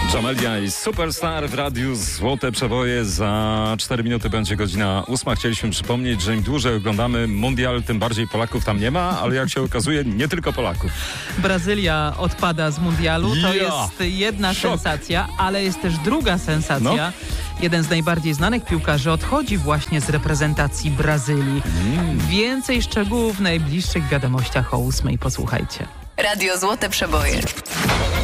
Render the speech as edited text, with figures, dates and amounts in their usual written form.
Jamelia i Superstar w radiu Złote Przeboje. Za 4 minuty będzie godzina 8. Chcieliśmy przypomnieć, że im dłużej oglądamy mundial, tym bardziej Polaków tam nie ma, ale jak się okazuje, nie tylko Polaków. Brazylia odpada z mundialu. To jest jedna sensacja, ale jest też druga sensacja. Jeden z najbardziej znanych piłkarzy odchodzi właśnie z reprezentacji Brazylii. Więcej szczegółów w najbliższych wiadomościach o 8. Posłuchajcie. Radio Złote Przeboje.